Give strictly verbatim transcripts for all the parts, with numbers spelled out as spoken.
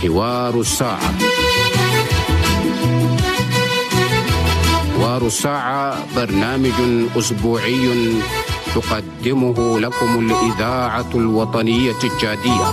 حوار الساعة. حوار الساعة برنامج أسبوعي تقدمه لكم الإذاعة الوطنية التشادية.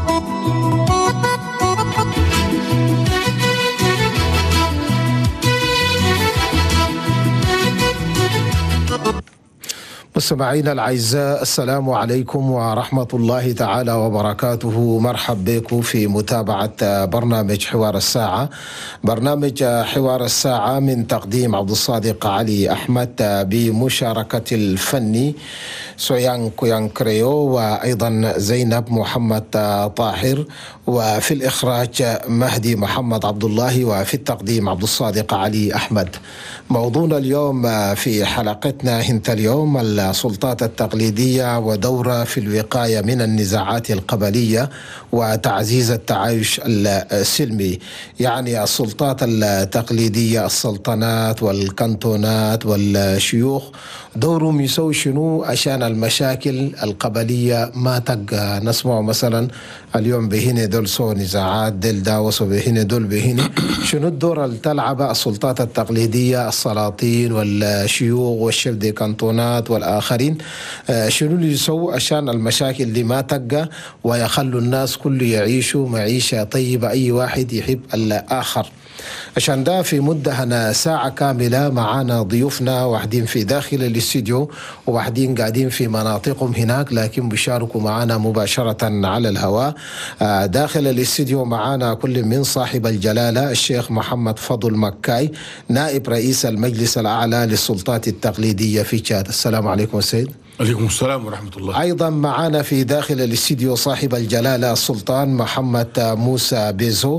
مستمعينا الأعزاء، السلام عليكم ورحمة الله تعالى وبركاته. مرحب بكم في متابعة برنامج حوار الساعة. برنامج حوار الساعة من تقديم عبد الصادق علي أحمد بمشاركة الفني سويان كويان كريو وأيضا زينب محمد طاهر، وفي الإخراج مهدي محمد عبد الله، وفي التقديم عبد الصادق علي أحمد. موضوعنا اليوم في حلقتنا هنت اليوم السلطات التقليدية ودورها في الوقاية من النزاعات القبلية وتعزيز التعايش السلمي. يعني السلطات التقليدية، السلطنات والكنتونات والشيوخ، دورهم يسوي شنو عشان المشاكل القبلية ما تبقى؟ نسمع مثلا اليوم بهنا دول سو نزاعات، دول داوسوا بهنا دول بهنا. شنو الدور اللي تلعب السلطات التقليدية، السلاطين والشيوخ والشيف دي كانتونات والآخرين؟ شنو اللي يسووا عشان المشاكل دي ما تبقى ويخلوا الناس كله يعيشوا معيشة طيبة، أي واحد يحب الآخر؟ عشان ده في مدة هنا ساعة كاملة معانا ضيوفنا، واحدين في داخل الاستوديو وواحدين قاعدين في مناطقهم هناك، لكن بيشاركوا معانا مباشرة على الهواء. داخل الاستوديو معانا كل من صاحب الجلالة الشيخ محمد فضل مكاي، نائب رئيس المجلس الأعلى للسلطات التقليدية في تشاد. السلام عليكم السيد. عليكم السلام ورحمة الله. أيضا معنا في داخل الاستديو صاحب الجلالة السلطان محمد موسى بيزو،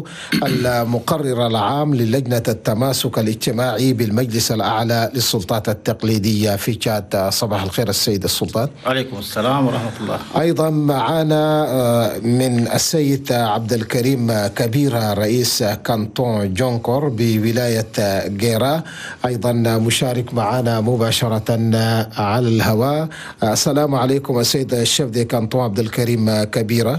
المقرر العام للجنة التماسك الاجتماعي بالمجلس الأعلى للسلطات التقليدية في تشاد. صباح الخير السيد السلطان. عليكم السلام ورحمة الله. أيضا معنا من السيد عبد الكريم كبيرة، رئيس كانتون جونكور بولاية جيرا، أيضا مشارك معنا مباشرة على الهواء. السلام عليكم السيد الشيف دي كانتون عبد الكريم كبيرة.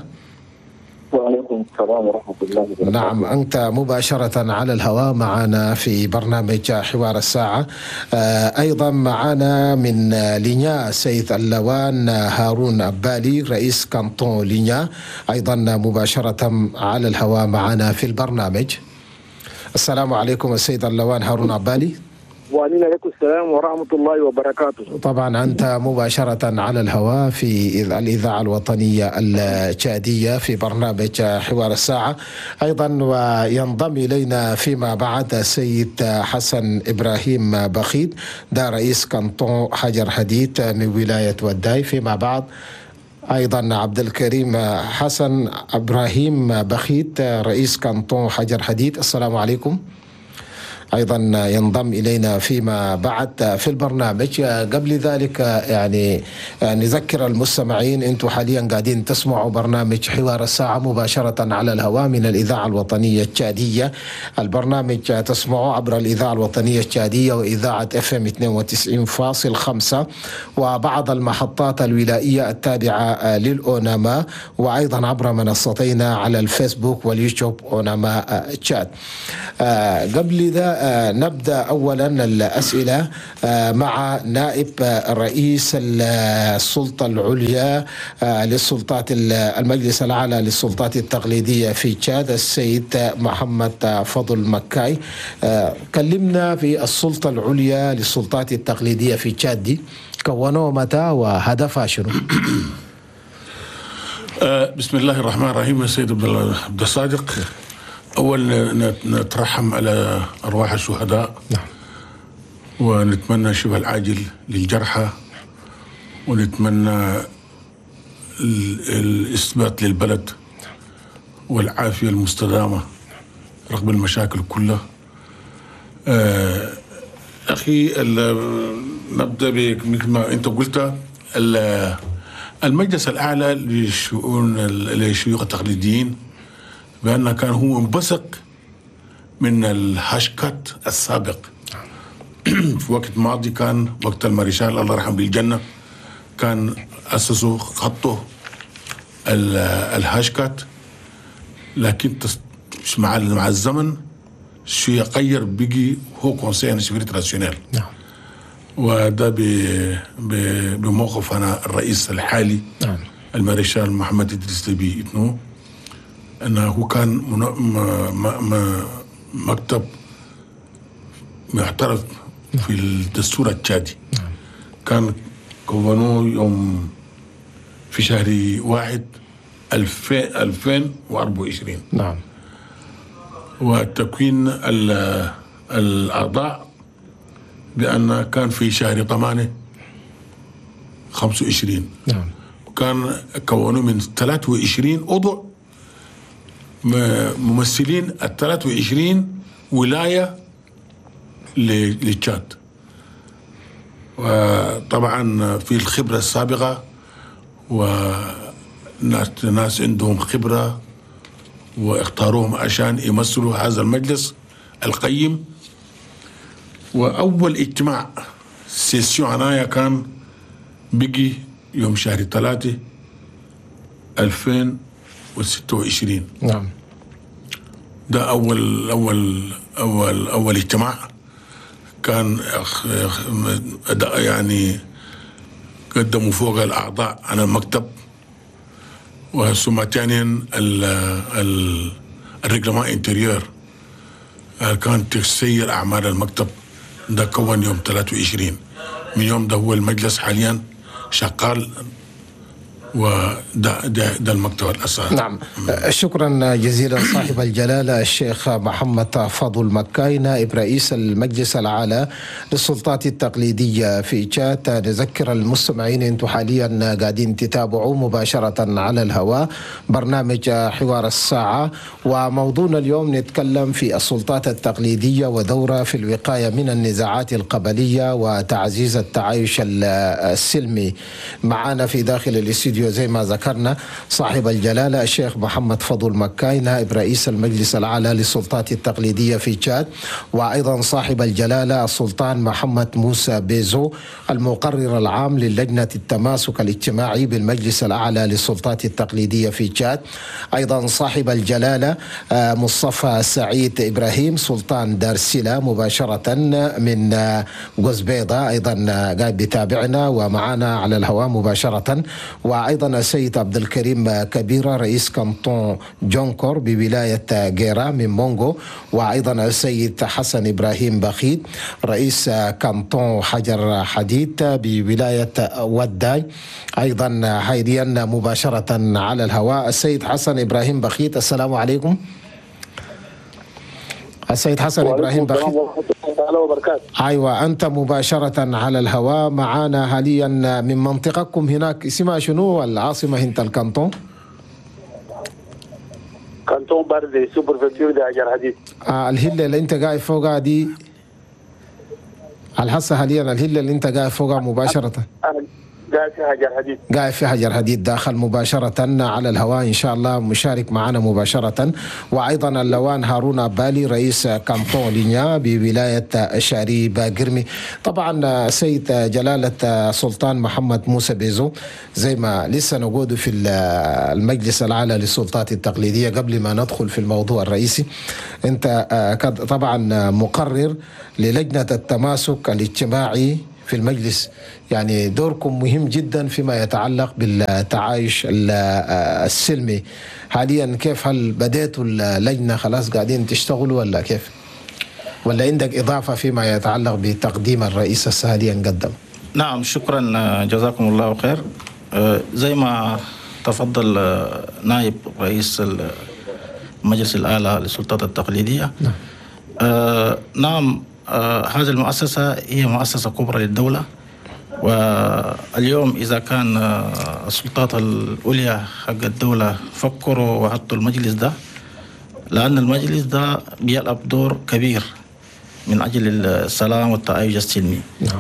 وعليكم السلام ورحمة الله وبركاته. نعم، أنت مباشرة على الهواء معنا في برنامج حوار الساعة. أيضا معنا من لينيا السيد اللوان هارون أبالي، رئيس كانتون لينيا، أيضا مباشرة على الهواء معنا في البرنامج. السلام عليكم السيد اللوان هارون أبالي. وعليكم السلام ورحمة الله وبركاته. طبعا أنت مباشرة على الهواء في الإذاعة الوطنية التشادية في برنامج حوار الساعة. أيضا وينضم إلينا فيما بعد السيد حسن إبراهيم بخيت، ده رئيس كانتون حجر حديد من ولاية وداي. فيما بعد أيضا عبد الكريم حسن إبراهيم بخيت، رئيس كانتون حجر حديد. السلام عليكم. أيضا ينضم إلينا فيما بعد في البرنامج. قبل ذلك يعني نذكر المستمعين، أنتم حاليا قاعدين تسمعوا برنامج حوار الساعة مباشرة على الهواء من الإذاعة الوطنية التشادية. البرنامج تسمعوا عبر الإذاعة الوطنية التشادية وإذاعة اف ام اثنين وتسعين فاصل خمسة وبعض المحطات الولائية التابعة للأوناما، وأيضا عبر منصتينا على الفيسبوك واليوتيوب أوناما تشاد. قبل ذا نبدأ أولا الأسئلة مع نائب رئيس السلطة العليا للسلطات المجلس الأعلى للسلطات التقليدية في تشاد السيد محمد فضل مكاي. كلمنا في السلطة العليا للسلطات التقليدية في تشاد دي، كونوها متى وهدفها شنو؟ بسم الله الرحمن الرحيم. يا سيد عبد الصادق، أول نترحم على أرواح الشهداء، نعم، ونتمنى الشفاء العاجل للجرحى، ونتمنى الإثبات للبلد والعافية المستدامة رغم المشاكل كلها. آه أخي، نبدأ مثل ما أنت قلت، المجلس الأعلى للشؤون للشيوخ التقليديين بأنه كان هو انبثق من الهاشكات السابق. في وقت ماضي كان وقت المارشال الله يرحمه بالجنة كان أسسوا خطه الهاشكات، لكن مع مع الزمن شوية غير بيجي هو كونسيل سيكوريتي ناسيونال. نعم. وده بموقف أنا الرئيس الحالي نعم. المارشال محمد إدريس ديبي إتنو، أنه هو كان مكتب معترف في الدستور التشادي. نعم. كان كونوه يوم في شهر واحد ألفين وأربعة وعشرين. نعم. وتكوين الأعضاء بأن كان في شهر ثمانية خمسة وعشرين. نعم. كان كونوا من ثلاثة وعشرين عضو ممثلين ال ثلاثة وعشرين ولاية للتشاد. وطبعا في الخبرة السابقة وناس ناس عندهم خبرة واختاروهم عشان يمثلوا هذا المجلس القيم. وأول اجتماع سيسيون عناية كان بيجي يوم شهر ثلاثة ألفين وستة وعشرين. نعم. ده أول أول أول أول اجتماع كان يعني قدموا فوق الأعضاء عن المكتب، وثم ثانيا الريغلمان انتريور كان تسير أعمال المكتب. ده كون يوم ثلاثة وعشرين. من يوم ده هو المجلس حاليا شغال، وده ده, ده المكتب الأساسي. نعم. شكرا جزيلا صاحب الجلالة الشيخ محمد فضل مكاي نائب رئيس المجلس الأعلى للسلطات التقليدية في تشاد. نذكر المستمعين أنتم حاليا قاعدين تتابعوا مباشرة على الهواء برنامج حوار الساعة، وموضوعنا اليوم نتكلم في السلطات التقليدية ودورها في الوقاية من النزاعات القبلية وتعزيز التعايش السلمي. معنا في داخل الاستوديو زي ما ذكرنا صاحب الجلالة الشيخ محمد فضل مكاي نائب رئيس المجلس الأعلى للسلطات التقليدية في تشاد، وأيضا صاحب الجلالة السلطان محمد موسى بيزو المقرر العام للجنة التماسك الاجتماعي بالمجلس الأعلى للسلطات التقليدية في تشاد، أيضا صاحب الجلالة مصطفى سعيد إبراهيم سلطان دارسيلا مباشرة من قزبيضة، أيضا قاعد بيتابعنا ومعنا على الهواء مباشرة، وأيضا السيد عبد الكريم كبيرة رئيس كانتون جونكور بولاية جيرا من مونغو، وأيضا السيد حسن إبراهيم بخيت رئيس كانتون حجر حديد بولاية وداي، أيضا حاليا مباشرة على الهواء السيد حسن إبراهيم بخيت. السلام عليكم. السيد حسن إبراهيم بخيت. أيوة أنت مباشرة على الهواء معنا حاليا من منطقتكم هناك اسمها شنو العاصمة هنت الكانتون؟ كانتون باردي سوبر فيكتور دي حجر حديد. آه الهلة اللي أنت قاعد فوقها دي الحصة حاليا الهلة اللي أنت قاعد فوقها مباشرة قاعد في حجر حديد قاعد في حجر حديد داخل مباشرة على الهواء إن شاء الله مشارك معنا مباشرة، وأيضا اللوان هارون بالي رئيس كانتون لينيا بولاية شاري باقرمي. طبعا سيد جلالة سلطان محمد موسى بيزو زي ما لسه نقود في المجلس الأعلى للسلطات التقليدية قبل ما ندخل في الموضوع الرئيسي، أنت طبعا مقرر للجنة التماسك الاجتماعي في المجلس، يعني دوركم مهم جدا فيما يتعلق بالتعايش السلمي. حاليا كيف هل بديتوا اللجنة خلاص قاعدين تشتغلوا ولا كيف؟ ولا عندك إضافة فيما يتعلق بتقديم الرئيس السهلي قدم؟ نعم شكرا جزاكم الله خير. زي ما تفضل نائب رئيس المجلس الأعلى للسلطات التقليدية، نعم, آه نعم آه هذه المؤسسة هي مؤسسة كبرى للدولة، واليوم إذا كان آه السلطات العليا حق الدولة فكروا وحطوا المجلس ده، لأن المجلس ده بيلعب دور كبير من أجل السلام والتعايش السلمي. نعم.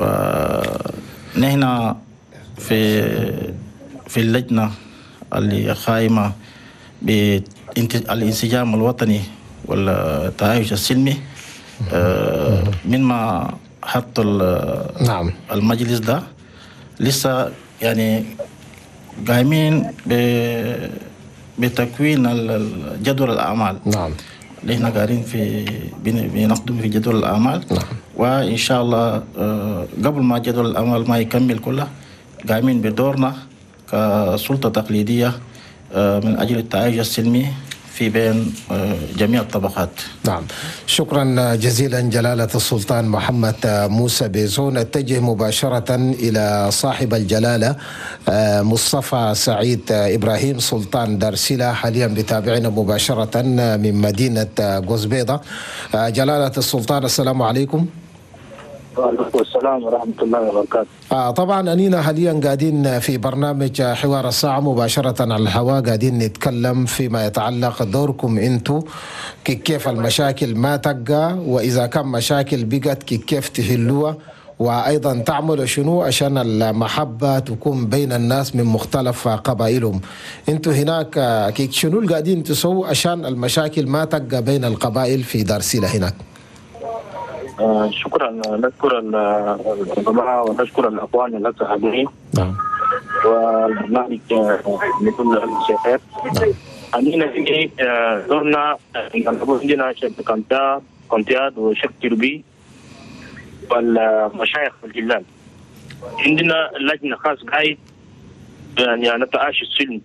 ونحن في في اللجنة اللي قائمة بالانسجام الوطني والتعايش السلمي، آه من ما حط نعم المجلس ده لسه يعني قايمين بتكوين جدول الأعمال. نعم. اللي احنا قاعدين في بنخدم في جدول الأعمال. نعم. وإن شاء الله قبل ما جدول الأعمال ما يكمل كله قايمين بدورنا كسلطة تقليدية من أجل التعايش السلمي في بين جميع الطبقات. نعم، شكرا جزيلا جلالة السلطان محمد موسى بيزو. نتجه مباشرة إلى صاحب الجلالة مصطفى سعيد إبراهيم سلطان دارسلة، حاليا بتابعنا مباشرة من مدينة قزبيضة. جلالة السلطان السلام عليكم. وعليكم السلام ورحمة الله وبركاته. آه طبعا أنينا حاليا قاعدين في برنامج حوار الساعة مباشرة على الهواء، قاعدين نتكلم فيما يتعلق دوركم أنتو كيف المشاكل ما تقى، وإذا كان مشاكل بقت كيف تحلوها، وأيضا تعملوا شنو عشان المحبة تكون بين الناس من مختلف قبائلهم. أنتو هناك شنو اللي قاعدين تسووا عشان المشاكل ما تقى بين القبائل في دارسلة هناك؟ آه شكرا، نشكر الجماعة ونشكر الأخوان الأخ حاضرين. نعم. والبرنامج لكل الشيخات. نعم. عندنا في دورنا عندنا شيخ كونتياد كونتياد وشيخ تربي والمشايخ الجلال. عندنا لجنة خاص قاعد يعني نتعايش السلم.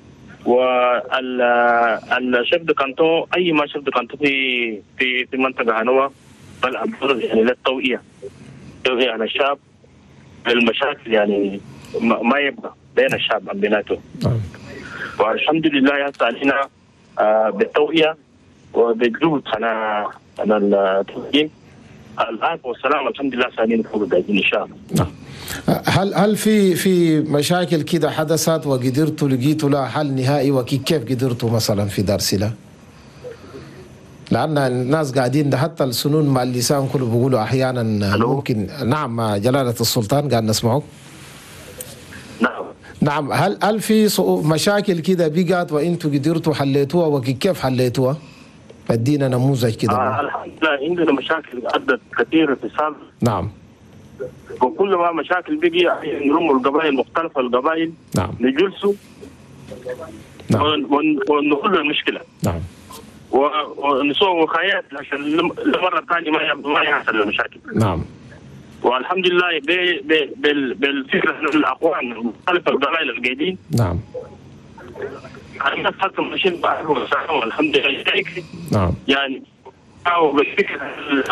والشيخ كانتون أي ما شيخ كانتون في في في منطقة هنوة فالأمر يعني للتوعية توعية على الشعب المشاكل يعني ما يبقى بين الشعب عن بيناته. والحمد لله يسعدنا بالتوعية وبالجهد على على التوعية الآن والسلام. الحمد لله سعيدين فوق إن شاء الله. هل هل في في مشاكل كده حدثت وقدرتوا لقيتوا لها حل نهائي، وكيف قدرتوا مثلا في دارسلة؟ لأن الناس قاعدين ده حتى السنون مع اللسان كله بيقولوا أحيانا ممكن. نعم جلالة السلطان قاعد نسمعك. نعم. نعم، هل هل في مشاكل كده بقت وأنتوا قدرتوا حليتوها، وكيف حليتوها؟ ادينا نموذج كده. آه الحمد لله عندنا مشاكل عدت كثيرة في السابق. نعم. وكل ما مشاكل بقي نرموا القبائل مختلفة القبائل. نعم. نجلسوا. نعم. ونحل المشكلة. نعم. ونسوي وقايات عشان المرة الثانية ما ما يحصل المشاكل. نعم. والحمد لله بالفكرة الأخوان مختلفة القبائل القاعدين. نعم. الناس حتى ماشيين بعضهم الحمد لله. نعم. يعني أو بالفكرة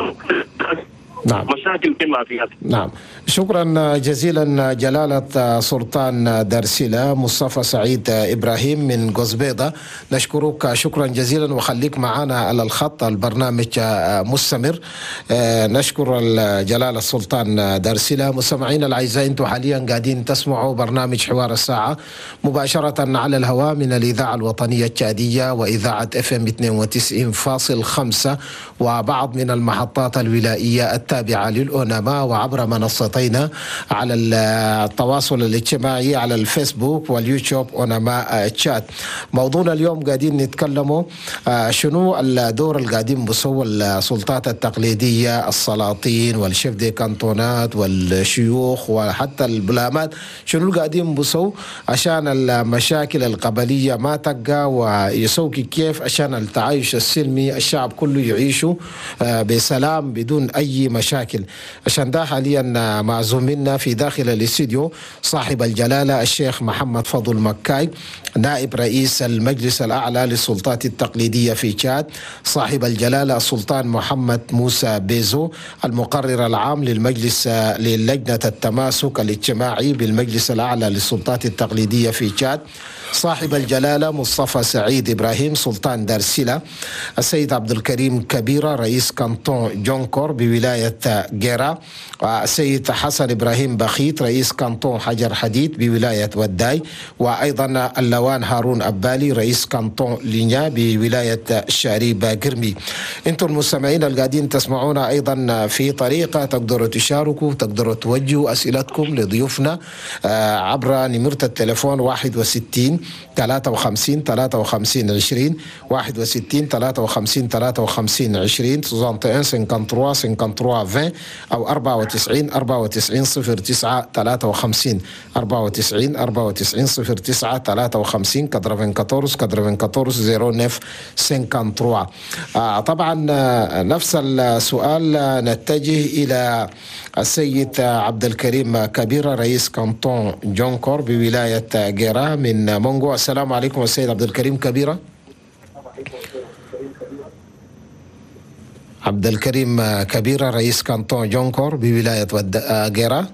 نعم. مشاكل كما فيها. نعم، شكرا جزيلا جلالة سلطان دارسلة مصطفى سعيد إبراهيم من قزبيضة. نشكرك شكرا جزيلا، وخليك معنا على الخط، البرنامج مستمر. نشكر جلالة سلطان دارسلة. مستمعينا الأعزاء، أنتم حاليا قاعدين تسمعوا برنامج حوار الساعة مباشرة على الهواء من الإذاعة الوطنية التشادية وإذاعة اف ام اثنين وتسعين فاصل خمسة وبعض من المحطات الولائية التابعة للأونما، وعبر منصتين على التواصل الاجتماعي على الفيسبوك واليوتيوب أونما تشات. موضوعنا اليوم قاعدين نتكلموا شنو الدور اللي قاعدين بسووا السلطات التقليدية، السلاطين والشيف دي كانتونات والشيوخ وحتى البلامات، شنو قاعدين بسووا عشان المشاكل القبلية ما تقع، ويسووا كيف عشان التعايش السلمي الشعب كله يعيشوا بسلام بدون أي مشاكل. عشان ده حاليا مع زميلنا في داخل الاستديو صاحب الجلالة الشيخ محمد فضل مكاي، نائب رئيس المجلس الأعلى للسلطات التقليدية في تشاد، صاحب الجلالة السلطان محمد موسى بيزو، المقرر العام للمجلس للجنة التماسك الاجتماعي بالمجلس الأعلى للسلطات التقليدية في تشاد، صاحب الجلالة مصطفى سعيد إبراهيم سلطان دارسلة، السيد عبد الكريم كبيرة رئيس كانتون جونكور بولاية جيرا، والسيد حسن إبراهيم بخيت رئيس كانتون حجر حديد بولاية وداي، وأيضا اللوان هارون أبالي رئيس كانتون لينيا بولاية شاريب قرمي. انتم المستمعين اللي قاعدين تسمعونا أيضا في طريقة تقدروا تشاركوا، تقدروا توجهوا أسئلتكم لضيوفنا عبر نمرة التليفون واحد وستين وستين ثلاثة وخمسين ثلاثة وخمسين عشرين واحد وستين ثلاثة وخمسين ثلاثة وخمسين عشرين soixante et un cinquante-trois cinquante-trois vingt أو أربعة وتسعين أربعة وتسعين صفر تسعة ثلاثة وخمسين أربعة وتسعين أربعة وتسعين صفر تسعة ثلاثة وخمسين quatre-vingt-quatorze quatre-vingt-quatorze zéro neuf cinquante-trois. آه طبعا آه نفس السؤال آه نتجه إلى السيد عبد الكريم كبيرة رئيس كانتون جونكور بولاية جيرا من مونغو. السلام عليكم السيد عبد الكريم كبيرة. عبد الكريم كبيرة رئيس كانتون جونكور بولاية جيرا.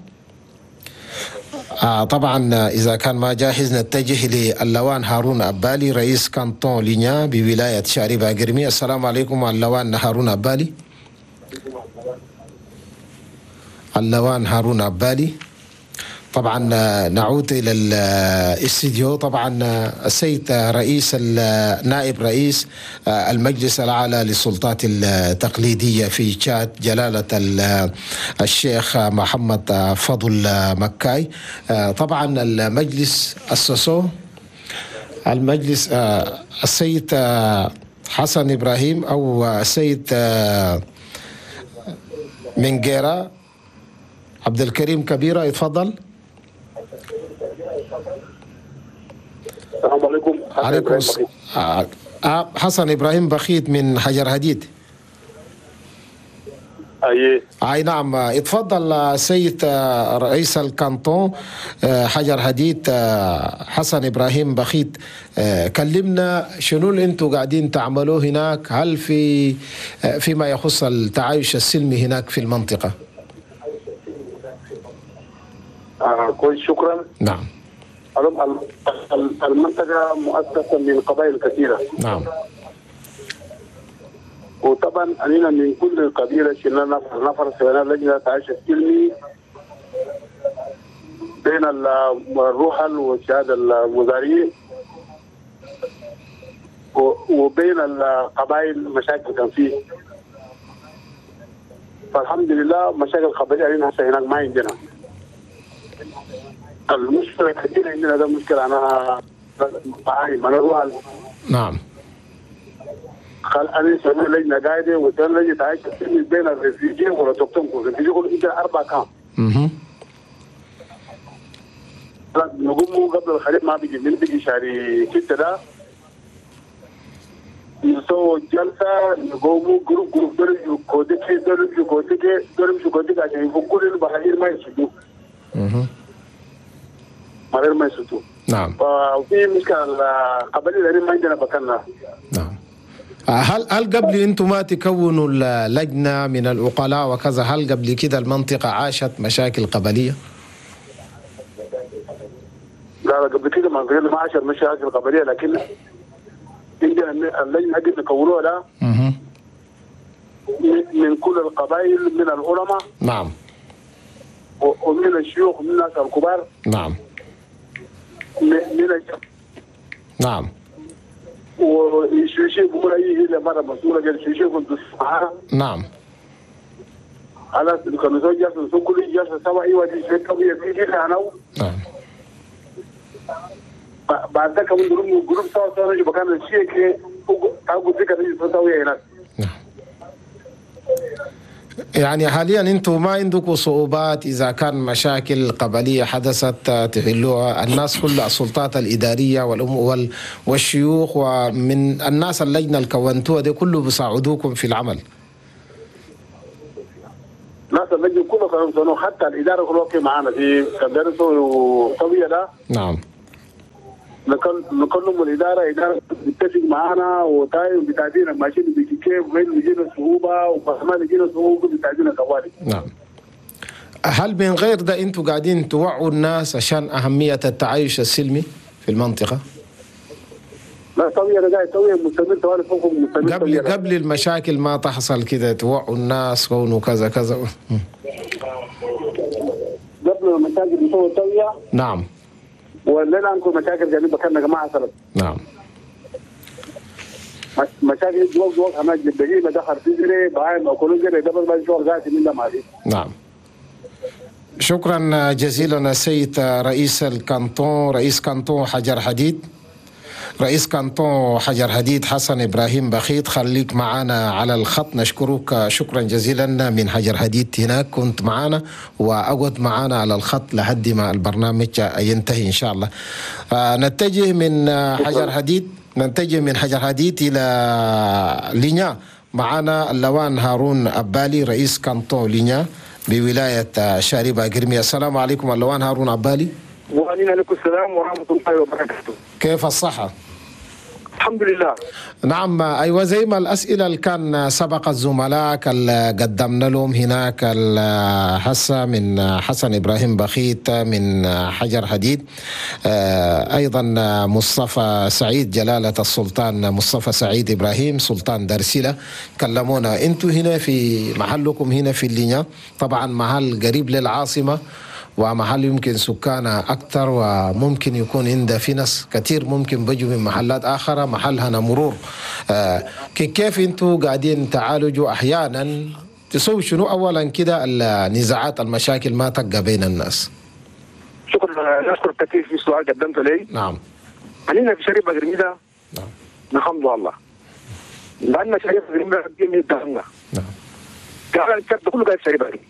آه طبعا إذا كان ما جاهز نتجه للوان هارون أبالي رئيس كانتون لينيا بولاية شاربة جرمي. السلام عليكم اللوان هارون أبالي. اللوان هارون أبالي. طبعا نعود إلى الاستديو. طبعا السيد رئيس نائب رئيس المجلس الأعلى للسلطات التقليدية في تشاد جلالة الشيخ محمد فضل مكاي. طبعا المجلس أسسه المجلس السيد حسن إبراهيم أو السيد من جيرا. عبد الكريم كبيرة يتفضل. السلام عليكم. عليكم السلام. حسن إبراهيم بخيت من حجر هديد. أي أي نعم. اتفضل سيد رئيس الكانتون حجر هديد حسن إبراهيم بخيت، كلمنا شنو اللي انتم قاعدين تعملوه هناك، هل في فيما يخص التعايش السلمي هناك في المنطقة؟ آه كويس شكرا. نعم. المنطقة مؤسسة من قبائل كثيرة. نعم. وطبعا أننا من كل قبيلة شلنا نفر نفر سوينا لجنة تعايش السلمي بين الروحل والشهادة المزارعين وبين القبائل مشاكل كان فيه. فالحمد لله مشاكل قبلية علينا هسه هناك ما عندنا. المشكلة كثيرة عندنا، ده مشكلة أنا معاي من الروحل. نعم. قال أنا سوينا لجنة قاعدة وسوينا لجنة تعايش السلمي بين الريفيجي والأوتوكتون. الريفيجي يقول عندنا أربع كام. اها. نقوم قبل الخريف ما بيجي، من بيجي شهر ستة ده نسوي جلسة نقوموا جروب جروب دول كوديكي دول كوديكي دول كوديكي عشان يفكوا لنا بحاجة ما يسدوا. اها. ما ما يسدوا. نعم. وفي مشكلة قبلي لأن ما عندنا بكرنا. نعم. هل هل قبل انتم ما تكونوا اللجنة من العقلاء وكذا، هل قبل كده المنطقة عاشت مشاكل قبلية؟ لا لا قبل كده ما غير ما عاشت مشاكل قبلية، لكن عندنا اللجنة حقت نكونوها ده من كل القبائل من العلماء. نعم. ومن الشيوخ ومن الناس الكبار. نعم. من الشيوخ. نعم. والشيوخ بيقول أي هي مرة مسؤولة قال الشيوخ كنت معاها. نعم. على كانوا زوج جالس كل جالس سوا أيوة دي شيء طبيعي بيجي أنا. نعم. بعد ذلك من جروب جروب سوا سوا نجي مكان الشيء كي أقول ذكر نجي سوا هناك. نعم. يعني حاليا انتم ما عندكم صعوبات اذا كان مشاكل قبليه حدثت تحلوها؟ الناس كل السلطات الاداريه والأم والشيوخ ومن الناس اللجنه اللي كونتوها دي كله بيساعدوكم في العمل؟ ناس اللجنه كله كانوا حتى الاداره كلها كي معانا في كدرسوا طويله ده. نعم. نكلم الاداره، اداره بتتفق معانا وتايم بتعدينا ماشيين كيف وين بيجينا صعوبه وما بيجينا صعوبه بتعدينا كوارث. نعم. هل من غير ده انتم قاعدين توعوا الناس عشان اهميه التعايش السلمي في المنطقه؟ لا طويله ده قاعد طويله مستمر طوال فوق مستمر. قبل قبل المشاكل ما تحصل كده توعوا الناس كونوا كذا كذا. قبل المشاكل بتسوي طويله. نعم. ولا عندكم مشاكل جانبيه كان جماعه سبب. نعم. مشاكل جواب جواب هناك جديه ما دخل في جري بعين او كل جري دبل ما شغل قاعد من ده معي. نعم. شكرا جزيلا السيد رئيس الكانتون رئيس كانتون حجر حديد. رئيس كانتون حجر هديد حسن إبراهيم بخيت، خليك معنا على الخط. نشكرك شكرا جزيلا من حجر هديد هناك، كنت معنا وأقعد معنا على الخط لحد ما البرنامج ينتهي إن شاء الله. آه نتجه من حجر هديد نتجه من حجر هديد إلى لينيا. معنا اللوان هارون أبالي رئيس كانتون لينيا بولاية شاربة قرمية. السلام عليكم اللوان هارون أبالي. وعليكم السلام ورحمة الله وبركاته. كيف الصحة؟ الحمد لله. نعم أيوة، زي ما الأسئلة اللي كان سبق الزملاء اللي قدمنا لهم هناك هسه من حسن إبراهيم بخيت من حجر هديد، أيضا مصطفى سعيد جلالة السلطان مصطفى سعيد إبراهيم سلطان درسلة كلمونا. أنتوا هنا في محلكم هنا في اللينيا، طبعا محل قريب للعاصمة ومحل يمكن سكانه أكثر، وممكن يكون عنده في ناس كثير ممكن بيجوا من محلات آخرة محلها مرور. آه كيف أنتوا قاعدين تعالجوا أحيانا تسووا شنو أولا كده النزاعات المشاكل ما تبقى بين الناس؟ شكرا، نشكر كثير في سؤال قدمته لي. نعم. علينا في شريبة قرميدة. نعم. الحمد لله. لأن شريبة قرميدة من الدهنة. نعم. قال الكرد كله قال شريبة قرميدة.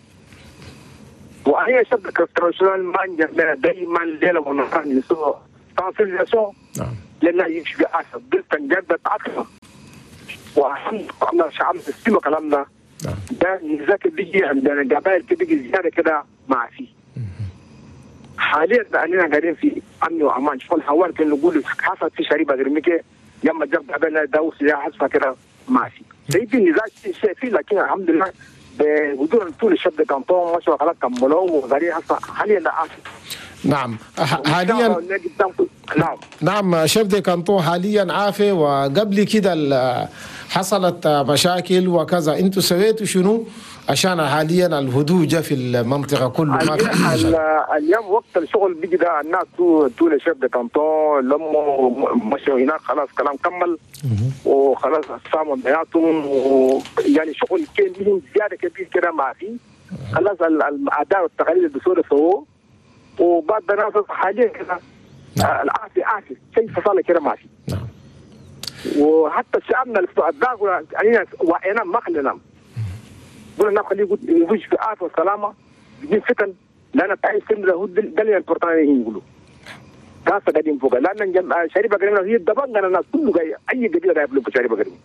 وهي الشبكة الكونفدرالية ما عندنا دائما ليلة ونهار نسوي ترانسليشن لأنها يشبه أسد بلتن جدة أكثر. وحمد الله شعب السيما كلامنا ده نزاك بيجي عندنا قبائل بيجي زيادة كده مع فيه. حاليا أننا قاعدين في أمن وأمان. شوف الحوار كان نقول حصل في شريبة غرميكي لما جاب قبائل داوس يا حسب كده مع فيه. زي النزاع شيء فيه، لكن الحمد لله بدون طول الشاب كانتون ما شاء الله كملوا وغيرها حاليا لا عارف. نعم حاليا نعم نعم شيف دي كانتون حاليا عافي، وقبل كده حصلت مشاكل وكذا، انتوا سويتوا شنو عشان حاليا الهدوء جاء في المنطقه كله؟ ما في اليوم وقت الشغل بيجي ده الناس طول الشيف دي كانتون لما مشوا هناك خلاص كلام كمل وخلاص ساموا بياتهم، ويعني شغل كان لهم زياده كبير كده ما في خلاص الاداء والتقاليد الدستوري سووه، وبعد الناس حاليا كده العافيه عافيه شيء فصل كده ما في. نعم. وحتى شعبنا الاداء علينا وانا ما خلينا قلنا نخليه يعيش في عافيه وسلامه بدون فتن، لان تعيش سن له ده اللي البرتغاليين يقولوا ناس قاعدين فوق، لان شريبه قريبه هي دبننا الناس كله جاي اي قبيله جايه في شريبه قريبه.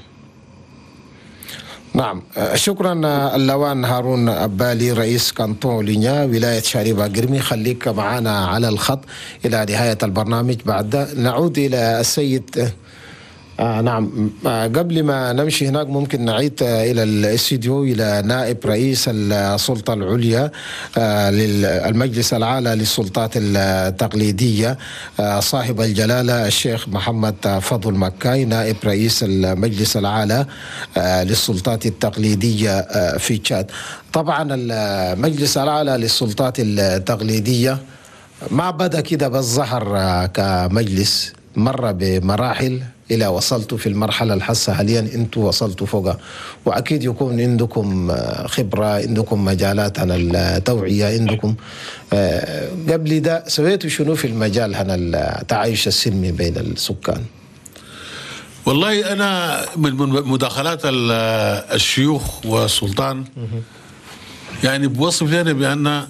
نعم شكرا اللوان هارون أبالي رئيس كانتون لينيا ولاية شاربة قرمي. خليك معنا على الخط إلى نهاية البرنامج، بعد نعود إلى السيد. آه نعم آه قبل ما نمشي هناك ممكن نعيد آه إلى الاستديو إلى نائب رئيس السلطة العليا آه للمجلس الأعلى للسلطات التقليدية آه صاحب الجلالة الشيخ محمد فضل مكاي نائب رئيس المجلس الأعلى آه للسلطات التقليدية آه في تشاد. طبعا المجلس الأعلى للسلطات التقليدية ما بدأ كده بالظهر آه كمجلس، مر بمراحل إلى وصلتوا في المرحلة الحسة حاليا أنتوا وصلتوا فوقها، وأكيد يكون عندكم خبرة، عندكم مجالات عن التوعية، عندكم قبل ده سويتوا شنو في المجال عن التعايش السلمي بين السكان؟ والله أنا من مداخلات الشيوخ والسلطان يعني بوصف لنا بأن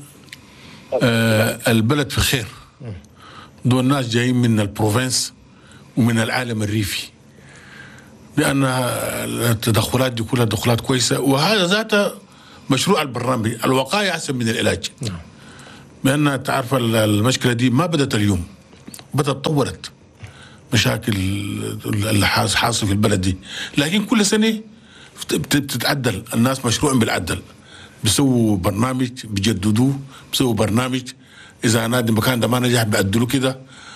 البلد في خير، دول الناس جايين من البروفنس ومن العالم الريفي، لأن التدخلات دي كلها تدخلات كويسة، وهذا ذاته مشروع البرنامج. الوقاية أحسن من العلاج، لأن تعرف المشكلة دي ما بدأت اليوم، بدأت تطورت مشاكل اللي حاصل في البلد دي، لكن كل سنة بتتعدل. الناس مشروع بالعدل، بيسووا برنامج بيجددوه، بيسووا برنامج إذا نادي المكان ده ما نجح بيعدلوا كده،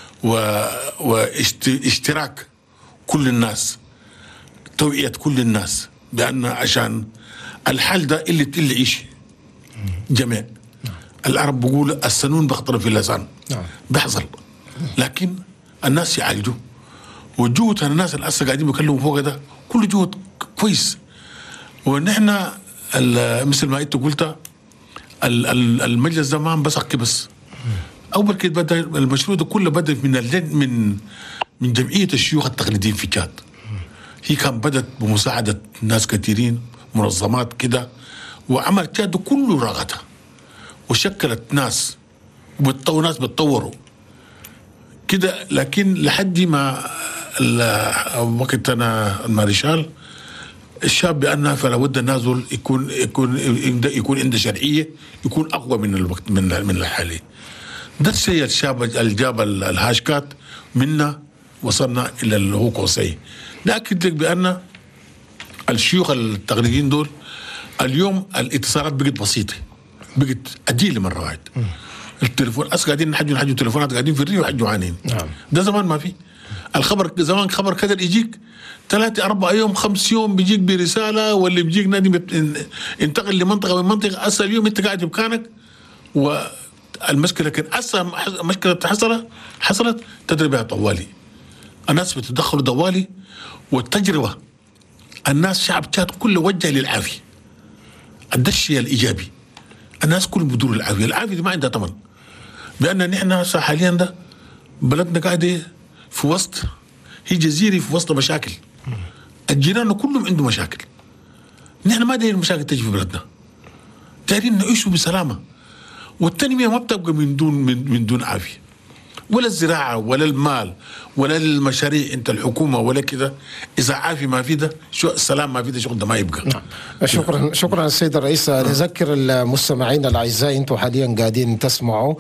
واشتراك كل الناس، توعية كل الناس بأن عشان الحل ده اللي اللي يعيش جميع. العرب بيقول السنون بخطر في اللسان، بيحصل، لكن الناس يعالجوا، وجهد الناس اللي هسه قاعدين بيكلموا فوق ده كل جهد كويس. ونحن مثل ما انت قلت المجلس ده ما بس بس اول كده بدا المشروع ده كله بدا من من من جمعية الشيوخ التقليديين في تشاد. هي كان بدت بمساعدة ناس كثيرين، منظمات كده، وعمل تشاد كله رغتها وشكلت ناس وبتطور ناس بتطوروا كده. لكن لحد ما وقتنا المارشال الشاب بأنه فلا بد النازل يكون يكون يكون عنده شرعية، يكون أقوى من الوقت من من الحالي. ده الشيء الشاب اللي جاب الهاشكات منا وصلنا إلى اللي هو قوسين. لكن لك بأن الشيوخ التقليديين دول اليوم الاتصالات بقت بسيطة، بقت أديلة مرة واحد. التليفون أس قاعدين نحجوا نحجوا تليفونات، قاعدين في الريو وحجوا عانين. نعم. ده زمان ما في الخبر، زمان خبر كذا يجيك ثلاثة أربعة يوم خمس يوم بيجيك برسالة، واللي بيجيك نادي انتقل لمنطقة من منطقة. أسا اليوم أنت قاعد بمكانك والمشكلة كان أسا مشكلة حصلت حصلت تدري بها طوالي، الناس بتدخلوا طوالي. والتجربة الناس شعب تشاد كله وجه للعافية، الدشي الإيجابي، الناس كلهم بدور العافية. العافية دي ما عندها ثمن، بأن نحن حاليا ده بلدنا قاعدة في وسط، هي جزيرة في وسط مشاكل، الجيران كلهم عنده مشاكل. نحن ما دايرين المشاكل تجي في بلدنا، دايرين نعيشوا بسلامة. والتنمية ما بتبقى من دون من, من دون عافية، ولا الزراعة ولا المال ولا المشاريع انت الحكومة ولا كده. إذا عافي ما في ده شو السلام ما في ده شغل ده ما يبقى. نعم. شكرا شكرا السيد الرئيس. نذكر المستمعين الأعزاء أنتم حاليا قاعدين تسمعوا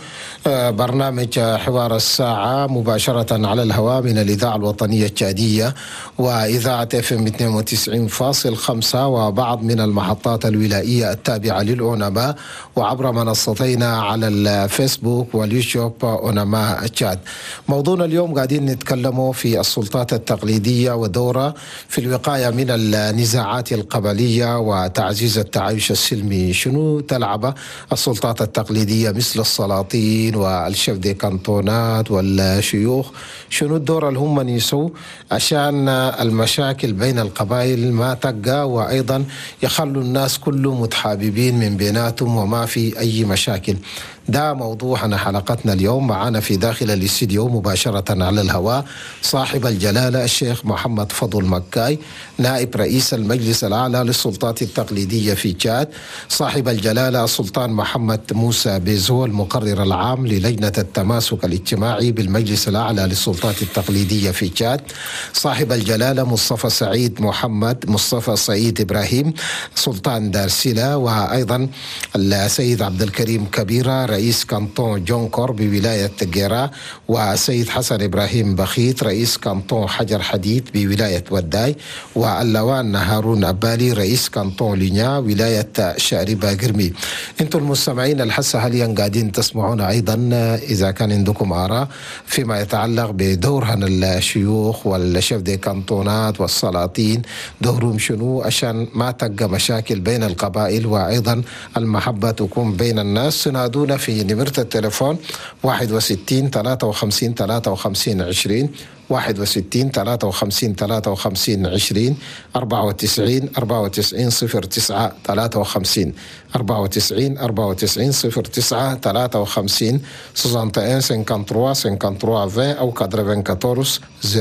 برنامج حوار الساعة مباشرة على الهواء من الإذاعة الوطنية التشادية وإذاعة اف ام اثنين وتسعين فاصلة خمسة وبعض من المحطات الولائية التابعة للأونما، وعبر منصتينا على الفيسبوك واليوتيوب أونما تشاد. موضوعنا اليوم قاعدين نتكلموا في السلطات التقليدية ودورها في الوقاية من النزاعات القبلية وتعزيز التعايش السلمي. شنو تلعب السلطات التقليدية مثل السلاطين والشيف دي كانتونات والشيوخ؟ شنو الدور اللي هم يسووا عشان المشاكل بين القبائل ما تقى، وأيضا يخلوا الناس كلهم متحاببين من بيناتهم وما في أي مشاكل؟ ده موضوعنا حلقتنا اليوم. معنا في داخل الاستديو مباشرة على الهواء صاحب الجلالة الشيخ محمد فضل مكاي، نائب رئيس المجلس الأعلى للسلطات التقليدية في تشاد، صاحب الجلالة السلطان محمد موسى بيزو المقرر العام للجنة التماسك الاجتماعي بالمجلس الأعلى للسلطات التقليدية في تشاد، صاحب الجلالة مصطفى سعيد محمد مصطفى سعيد إبراهيم سلطان دارسلة، وأيضا السيد عبد الكريم كبيرة رئيس كانتون جونكور بولاية جيرا، وسيد حسن إبراهيم بخيت رئيس كانتون حجر حديد بولاية وداي، واللوان هارون أبالي رئيس كانتون لينيا ولاية شاربة قرمي. انتم المستمعين الحسة حاليا قاعدين تسمعون أيضا إذا كان عندكم آراء فيما يتعلق بدورهن الشيوخ والشيف دي كانتونات والسلاطين، دورهم شنو عشان ما تبقى مشاكل بين القبائل وأيضا المحبة تكون بين الناس. سنادونا في نمرة التليفون واحد وستين ثلاثة وخمسين ثلاثة وخمسين عشرين واحد وستين ثلاثة وخمسين ثلاثة وخمسين عشرين أربعة وتسعين أربعة وتسعين صفر تسعة ثلاثة وخمسين أربعة وتسعين أربعة وتسعين صفر تسعة ثلاثة وخمسين soixante et un cinquante-trois cinquante-trois vingt أو quatre-vingt-quatorze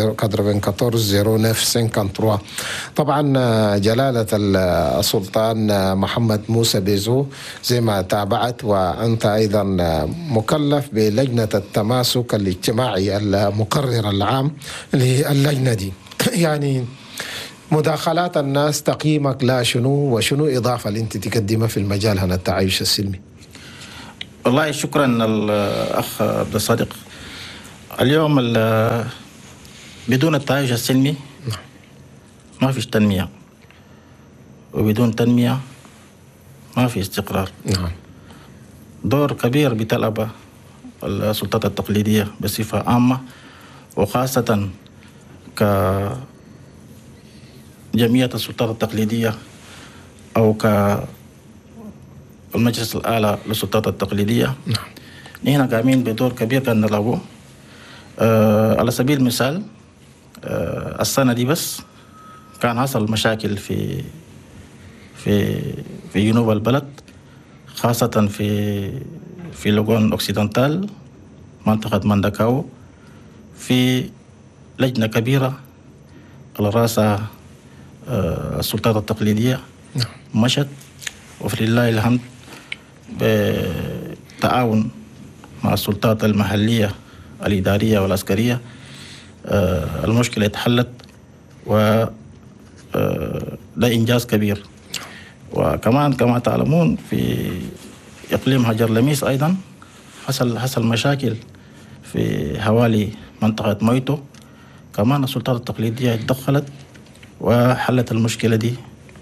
zéro neuf cinquante-trois. طبعا جلالة السلطان محمد موسى بيزو زي ما تابعت وأنت أيضا مكلف بلجنة التماسك الاجتماعي المقرر العام للجنة دي، يعني مداخلات الناس تقييمك لا شنو وشنو إضافة اللي أنت تقدمها في المجال هنا التعايش السلمي؟ والله شكرا الأخ عبد الصادق. اليوم بدون التعايش السلمي ما فيش تنمية، وبدون تنمية ما في استقرار. نعم. دور كبير بتلعبه السلطات التقليدية بصفة عامة، وخاصة كجمعية السلطات التقليدية أو كالمجلس الأعلى للسلطات التقليدية. نعم. نحن قايمين بدور كبير كان نلعبه. أه على سبيل المثال أه السنة دي بس كان حصل مشاكل في في في جنوب البلد، خاصة في في لوغون أوكسيدنتال منطقة مانداكاو، في لجنة كبيرة على رأسها السلطات التقليدية مشت، وفلله الحمد بالتعاون مع السلطات المحلية الإدارية والعسكرية المشكلة اتحلت، وده إنجاز كبير. وكمان كما تعلمون في إقليم هجر لميس أيضا حصل حصل مشاكل في حوالي منطقة مويتو، كمان السلطات التقليدية اتدخلت وحلت المشكلة دي.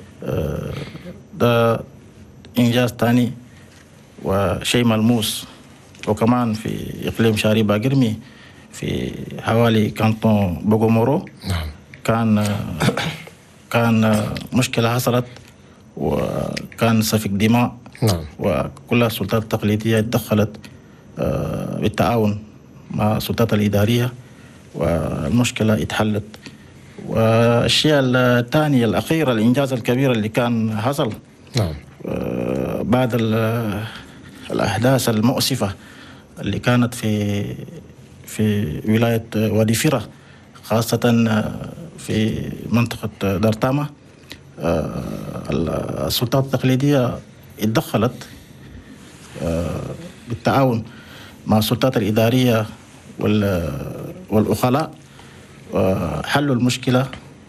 ده إنجاز تاني وشيء ملموس. وكمان في إقليم شاري باقرمي في حوالي كانتون بوغومورو كان كان مشكلة حصلت وكان سفك دماء، وكل السلطات التقليدية اتدخلت بالتعاون مع السلطات الإدارية والمشكلة اتحلت. والشيء الثاني الأخير الإنجاز الكبير اللي كان حصل نعم. بعد الأحداث المؤسفة اللي كانت في في ولاية وادي فيرة، خاصة في منطقة دارتاما، السلطات التقليدية اتدخلت بالتعاون مع السلطات الإدارية والأخلاء، حلوا المشكلة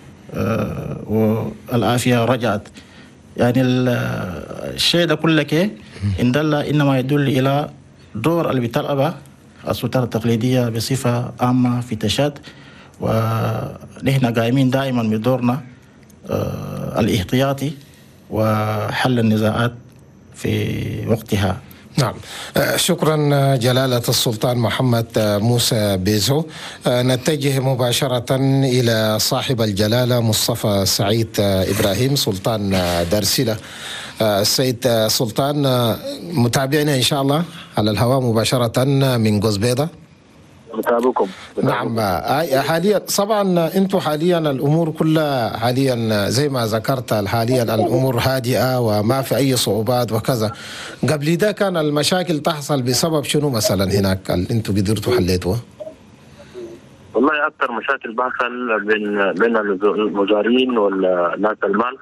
والعافية رجعت. يعني الشيء ده كله إن دل إنما يدل إلى دور اللي بتلعبه السلطات التقليدية بصفة عامة في تشاد، ونحن قائمين دائما بدورنا الاحتياطي وحل النزاعات في وقتها. نعم، شكرا جلالة السلطان محمد موسى بيزو. نتجه مباشرة إلى صاحب الجلالة مصطفى سعيد إبراهيم سلطان دارسلة. السيد سلطان، متابعنا إن شاء الله على الهواء مباشرة من قزبيضة. متابعكم. نعم، حاليا طبعا انتم حاليا الامور كلها حاليا زي ما ذكرت، حاليا الامور هادئه وما في اي صعوبات وكذا. قبل ده كان المشاكل تحصل بسبب شنو مثلا هناك انتم قدرتوا حليتوها؟ والله اكثر مشاكل بحصل بين بين المزارعين والناس المال.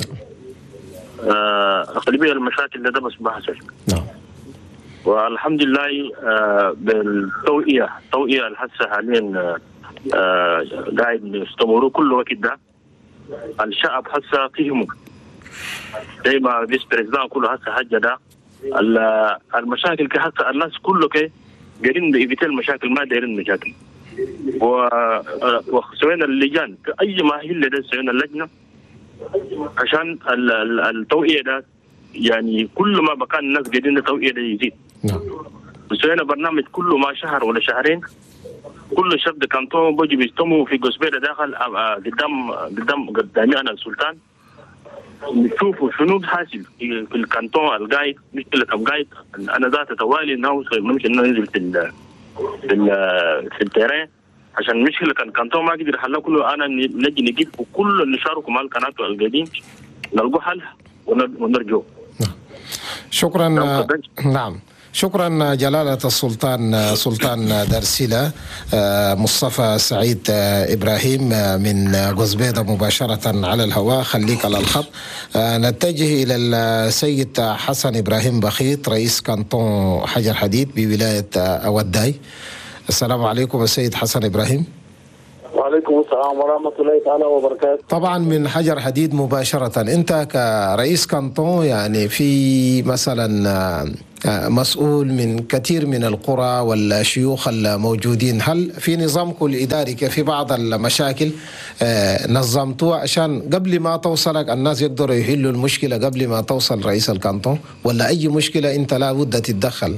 اغلبيه المشاكل ده بس بحصل. نعم. والحمد لله آه بالتوعية التوعية الحسة حاليا آه قاعد يستمروا كل وقت ده. الشعب حسة فهموا زي ما فيس بريزدان كله حسة حاجة ده. المشاكل كحسة الناس كله كي قاعدين يبتل المشاكل، ما دايرين مشاكل. وسوينا اللجان أي ما هي اللي ده سوينا اللجنة عشان التوعية ده، يعني كل ما بكان الناس قاعدين التوعية ده يزيد. نعم. وسوينا برنامج كله ما شهر ولا شهرين، كل شاب كانتون بيجي بيستموا في قزبيرة داخل قدام قدام قدامي انا السلطان، نشوفوا شنو حاصل في الكانتون القايد، مشكلة القايد. انا ذات توالي انه ممكن ننزل في ال في ال في التيران عشان مشكلة كان الكانتون ما قدر يحلها كله. انا نجي نجيب وكل اللي شاركوا مع القناة القاعدين نلقوا حل ونرجو. شكرا. نعم، شكرا جلالة السلطان سلطان دارسلة مصطفى سعيد إبراهيم من قزبيضة مباشرة على الهواء. خليك على الخط. نتجه إلى السيد حسن إبراهيم بخيت رئيس كانتون حجر حديد بولاية أوداي. السلام عليكم السيد حسن إبراهيم. وعليكم السلام ورحمة الله تعالى وبركاته. طبعا من حجر حديد مباشرة، أنت كرئيس كانتون يعني في مثلا مسؤول من كثير من القرى والشيوخ الموجودين، هل في نظامكم الإداري في بعض المشاكل نظمتوها عشان قبل ما توصلك الناس يقدروا يحلوا المشكلة قبل ما توصل رئيس الكانتون، ولا أي مشكلة أنت لا بد تتدخل؟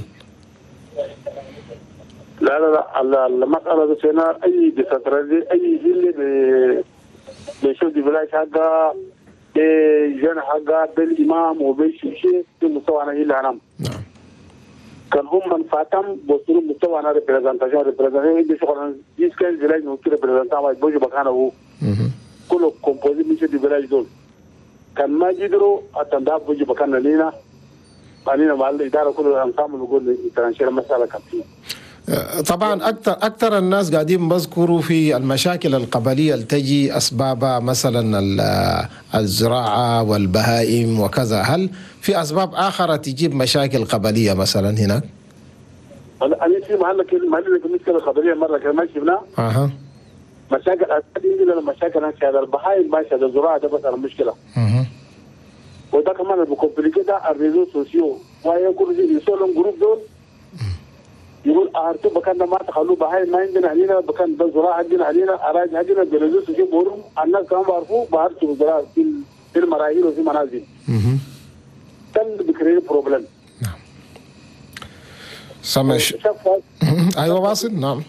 لا لا لا المسألة بسينا أي ديستراتيجي أي جيل بيشوف دي بلاش حقا بجن حقا بالإمام وبيشيشي في مستوى أنا جيل هنام. نعم. كان هم من فاتم بوصلوا مستوى أنا ريبريزنتاشن ريبريزنتاشن يجي شغلنا جيس كان بلاش نوكي ريبريزنتاشن واحد بوجي بكانه هو. كله كومبوزي ميشي دي بلاش دول. كان ما جدروا أتنداب بوجي بكانه لينا. أنينا مع الإدارة كله أنصام نقول ترانشير مسألة كثير. طبعا أكثر أكثر الناس قاعدين بذكروا في المشاكل القبلية اللي تجي أسبابها مثلا الزراعة والبهائم وكذا. هل في أسباب آخرة تجيب مشاكل قبلية مثلا هناك؟ أنا في محلك محلك المشكلة القبلية مرة كمان شفناها. أها. مشاكل عندنا مشاكل هذا البهائم ماشي، هذا الزراعة ده بس المشكلة. أها. وده كمان بكمبلي كده الريزو سوسيو ويقول يسولون جروب دول يقول أهرتو بكان ده ما تخلوه بهائم ما عندنا علينا، بكان ده زراعة عندنا علينا، أراضي عندنا بريزو سوسيو بورم الناس كمان بعرفوا بهرتو زراعة في في المراحل وفي منازل. أها. كان بيكريت بروبلم. نعم. سمش. أيوة واصل. نعم.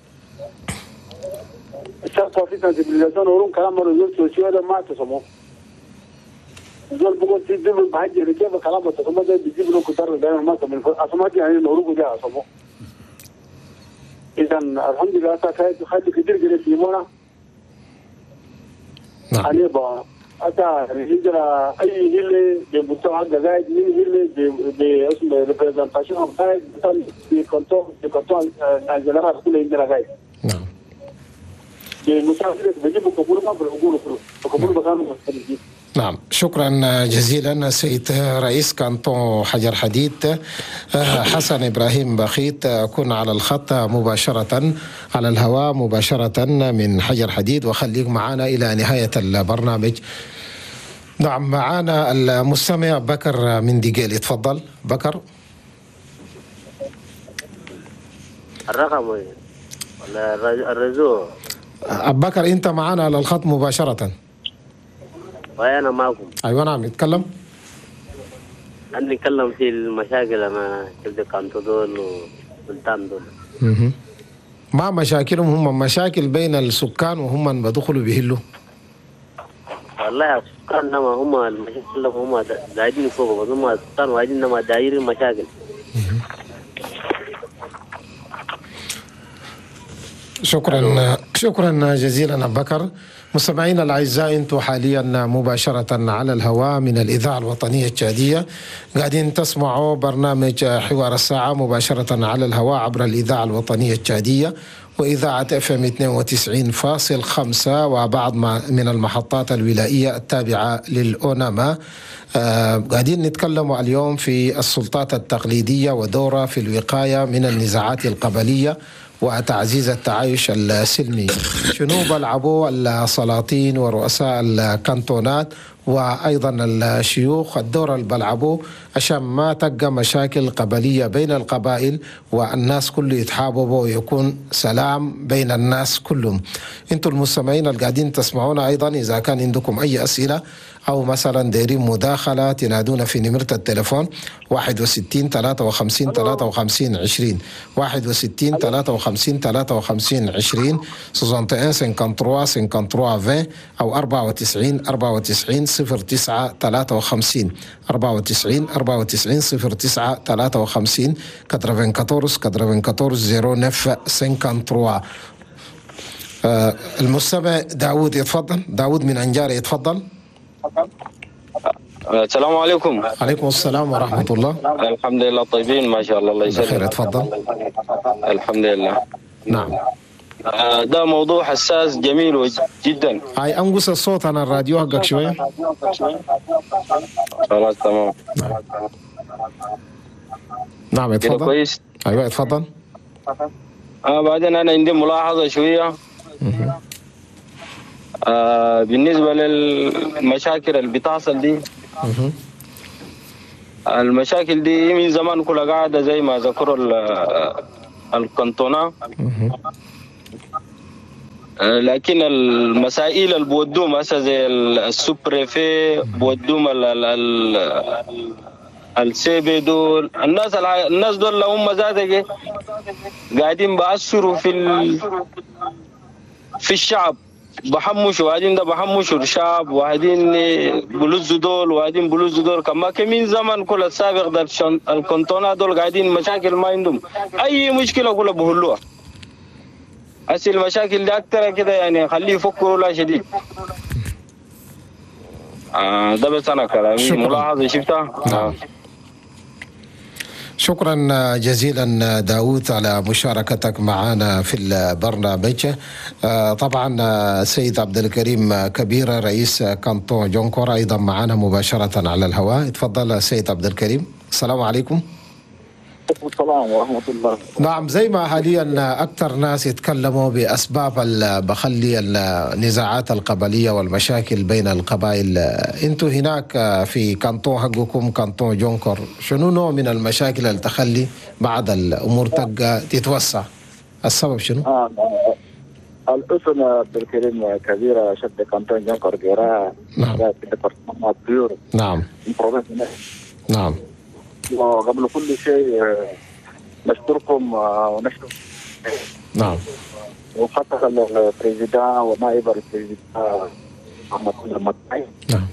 الشخص في سنسيبيليزاسيون ورون كلام الريزو سوسيو ده ما تسموه. زول بقول في دبل بحاجة كيف كلامه تسمى ده بيجيب له كتار دائما ما سمين أسماء يعني نوروه ده أسمه. إذا الحمد لله ساكت خد كتير كده في مونا. نعم. أنا با أتا الهجرة أي هيلة بمستوى الجزائر من هيلة باسم ريبريزنتاسيون قاعد بتاع بكونتون بكونتون الجنرال كله عندنا قاعد. نعم. بمستوى بيجيبوا قبول ما بيقولوا كله قبول بكانوا مستفيدين. نعم، شكرا جزيلا سيد رئيس كانتون حجر حديد حسن إبراهيم بخيت. أكون على الخط مباشرة على الهواء مباشرة من حجر حديد، وخليك معنا إلى نهاية البرنامج. نعم، معنا المستمع بكر من ديجيل. تفضل بكر. الرقم ولا الرزو؟ بكر أنت معنا على الخط مباشرة. وأنا معكم. أيوة نعم، يتكلم. أنا نتكلم في المشاكل أنا كبد كانتو دول وسلطان دول. اها. ما مشاكلهم هم مشاكل بين السكان وهم بدخلوا بيهلوا. والله السكان نما هم المشاكل هم قاعدين فوق، بس هم السكان قاعدين نما دايرين مشاكل. شكرا شكرا جزيلا بكر. مستمعينا الأعزاء، انتم حاليا مباشرة على الهواء من الإذاعة الوطنية التشادية، قاعدين تسمعوا برنامج حوار الساعة مباشرة على الهواء عبر الإذاعة الوطنية التشادية وإذاعة اف ام اثنين وتسعين فاصلة خمسة وبعض من المحطات الولائية التابعة للأوناما. آه قاعدين نتكلم اليوم في السلطات التقليدية ودورها في الوقاية من النزاعات القبلية وتعزيز التعايش السلمي. شنو بلعبوا السلاطين ورؤساء الكانتونات وأيضا الشيوخ الدور اللي بلعبوه عشان ما تبقى مشاكل قبلية بين القبائل والناس كله يتحاببوا ويكون سلام بين الناس كلهم. انتم المستمعين اللي قاعدين تسمعونا أيضا إذا كان عندكم أي أسئلة أو مثلا دايرين مداخلة تنادونا في نمرة التليفون واحد وستين ثلاثة وخمسين ثلاثة وخمسين عشرين واحد وستين ثلاثة وخمسين ثلاثة وخمسين عشرين واحد وستين خمسة وخمسين عشرين أو أربعة وتسعين أربعة وتسعين صفر تسعة ثلاثة وخمسين أربعة وتسعين أربعة وتسعين صفر تسعة ثلاثة وخمسين أربعة وأربعين أربعة وأربعين صفر تسعة. آه المستمع داود يتفضل. داود من أنجار يتفضل. السلام عليكم. عليكم السلام ورحمة الله. الحمد لله طيبين ما شاء الله. الله يسلمك. بخير. اتفضل. الحمد لله. نعم. آه ده موضوع حساس جميل جدا. هاي أنقص الصوت عن الراديو حقك شوية. خلاص تمام. نعم, نعم اتفضل. كويس. أيوة اتفضل. آه بعدين أنا عندي ملاحظة شوية. آه بالنسبة للمشاكل اللي بتحصل دي، المشاكل دي من زمان كلها قاعدة زي ما ذكروا الكانتونا، آه لكن المسائل اللي بودوم هسه زي السوبريفي بودوم السيبي دول، الناس الناس دول هم ذاتهم قاعدين بأثروا في في الشعب، بحمشوا وقاعدين ده بحمشوا الشعب وقاعدين بلوزوا دول وقاعدين بلوزوا دول. كما كمين زمن كل السابق ده الكانتونا دول قاعدين مشاكل ما عندهم أي مشكلة كلها بهلوها. أسي المشاكل دي أكتر كده يعني خليه يفكروا لا شديد. آه ده بس أنا كلامي ملاحظة شفتها. نعم. شكرا جزيلا داود على مشاركتك معنا في البرنامج. طبعا سيد عبد الكريم كبيرة رئيس كانتون جونكور أيضا معنا مباشرة على الهواء. تفضل سيد عبد الكريم. السلام عليكم. السلام ورحمة الله. نعم، زي ما حاليا أكثر ناس يتكلموا بأسباب بخلي النزاعات القبلية والمشاكل بين القبائل، أنتوا هناك في كانتون حقكم كانتون جونكور شنو نوع من المشاكل اللي تخلي بعد الأمور تبقى تتوسع؟ السبب شنو؟ آه الاسم عبد الكريم كبيرة شد كانتون جونكور جيرا. نعم. نعم. نعم. وقبل كل شيء نشكركم ونشكر نعم وخاصة البريزيدان ونائب البريزيدان محمد المطعي. نعم.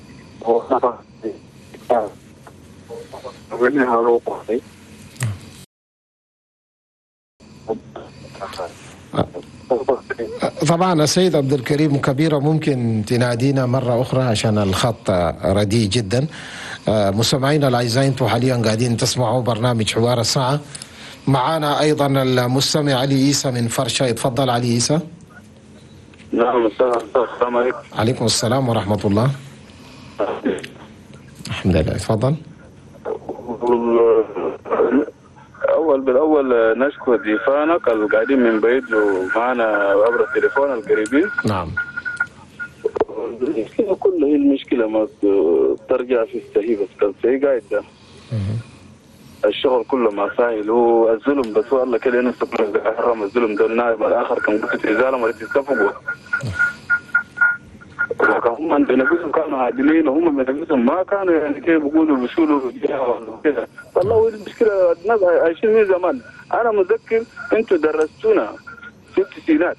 طبعا السيد عبد الكريم كبيرة ممكن تنادينا مرة أخرى عشان الخط رديء جدا. مستمعينا الأعزاء، انتم حاليا قاعدين تسمعوا برنامج حوار الساعة. معنا أيضا المستمع علي عيسى من فرشة. يتفضل علي عيسى. نعم. السلام عليكم. عليكم السلام ورحمة الله. الحمد لله. تفضل. أول بالأول نشكر ضيفانك القاعدين من بعيد ومعنا عبر التليفون القريبين. نعم. المشكلة كلها هي المشكلة ما ترجع في السهي بس كان سهي قاعد ده. الشغل كله ما سهل، هو الظلم بس هو الله كده نفسه حرم الظلم ده. النائب الآخر كان قلت إزالة ما تتفقوا. هم عند نفسهم كانوا عادلين وهم من نفسهم ما كانوا يعني كيف بيقولوا بيشولوا كده. والله المشكلة الناس عايشين من زمان. أنا متذكر أنتوا درستونا في التسعينات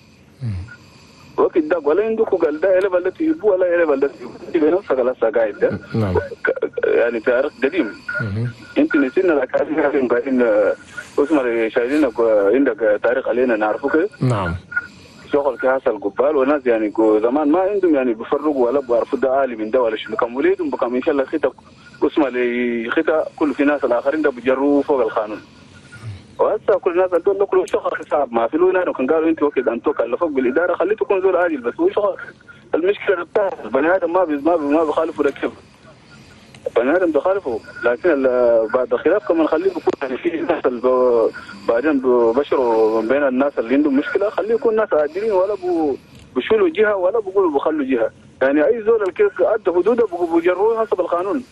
وقت ده ولا عندكم قال ده إلى بلد يبوا ولا إلى بلد يبوا بنفسك على سجايد ده. نعم. يعني تاريخ قديم. أنت نسينا الأكاديميين قاعدين اسمه شايلينك عندك تاريخ علينا نعرفه كده. نعم. شغل كهاس القبال وناس يعني زمان ما عندهم يعني بيفرقوا ولا بيعرفوا ده عالي من ده ولا شنو. كم وليدهم بكم إن شاء الله خطة اسمه لخطة كل في ناس الآخرين ده بيجروا فوق القانون. وهسه كل الناس دول كلهم شغل حساب ما في له هنا كان قالوا انت وقت ان تكلفوك بالاداره خليه تكون زول عاجل بس هو شغل. المشكله بتاعت البني ادم ما بي ما بي ما بيخالفوا ركب. البني ادم بيخالفوا لكن بعد الخلاف كمان خليه يكون يعني في ناس بعدين بشروا بين الناس اللي عندهم مشكله خليه يكون ناس عادلين ولا بيشيلوا جهه ولا بيقولوا بيخلوا جهه. يعني اي زول الكيف ادى حدوده بيجروه حسب القانون.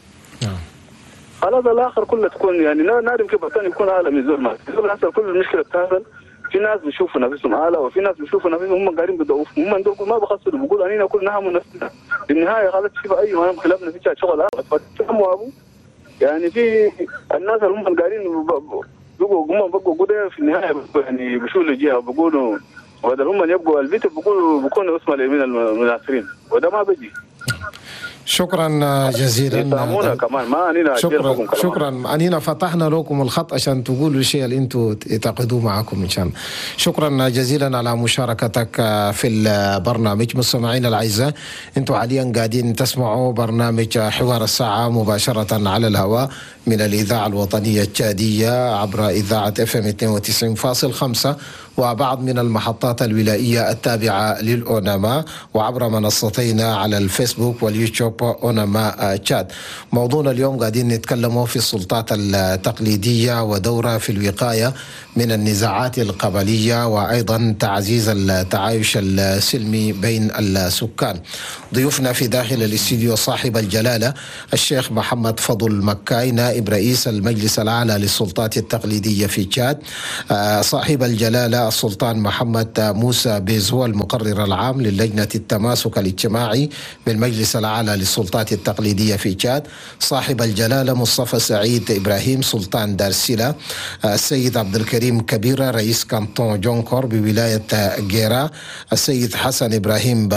خلاص الاخر كله تكون يعني نادم كيف الثاني يكون اعلى من الزول. ما الزول حصل كل المشكله بتحصل في ناس بيشوفوا نفسهم اعلى وفي ناس بيشوفوا نفسهم هم قاعدين بيضعفوا. هم عندهم ما بخسروا بيقولوا اننا كلنا نهم نفسنا. في النهايه خلاص شوف اي مهم خلافنا في شغل فتفهموا ابو يعني في الناس اللي هم قاعدين بيقولوا هم بقوا قده في النهايه يعني بيشولوا جهه بيقولوا وهذا هم يبقوا البيت بيقولوا بيكونوا اسمه من المناصرين وده ما بيجي. شكرا جزيلا. كمان ما أنينا شكرا شكرا أنينا فتحنا لكم الخط عشان تقولوا الشيء اللي انتم تعقدوه معكم ان شاء الله. شكرا جزيلا على مشاركتك في البرنامج. مستمعينا الاعزاء، انتم حاليا قاعدين تسمعوا برنامج حوار الساعه مباشره على الهواء من الاذاعه الوطنيه التشاديه عبر اذاعه اف ام اثنين وتسعين فاصلة خمسة وبعض من المحطات الولائيه التابعه للأوناما وعبر منصتينا على الفيسبوك واليوتيوب أوناما تشاد. موضوعنا اليوم قاعدين نتكلموا في السلطات التقليديه ودورها في الوقايه من النزاعات القبليه وايضا تعزيز التعايش السلمي بين السكان. ضيوفنا في داخل الاستديو صاحب الجلاله الشيخ محمد فضل مكاي نائب رئيس المجلس الاعلى للسلطات التقليديه في تشاد، صاحب الجلاله السلطان محمد موسى بيز هو المقرر العام للجنه التماسك الاجتماعي بالمجلس الاعلى للسلطات التقليديه في تشاد، صاحب الجلاله مصطفى سعيد ابراهيم سلطان دارسيلا، السيد عبد الكريم كبيره رئيس كانتون جونكور بولايه جيرا، السيد حسن ابراهيم